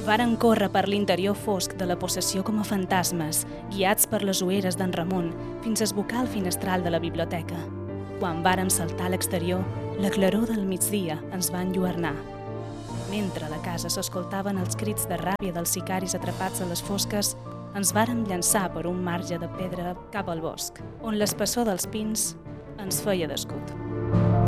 Varen córrer per l'interior fosc de la possessió com a fantasmes, guiats per les ueres d'en Ramon, fins a esbocar el finestral de la biblioteca. Quan vàrem saltar a l'exterior, la claror del migdia ens va enlluernar. Mentre a la casa s'escoltaven els crits de ràbia dels sicaris atrapats a les fosques, ens vàrem llançar per un marge de pedra cap al bosc, on l'espessor dels pins ens feia d'escut.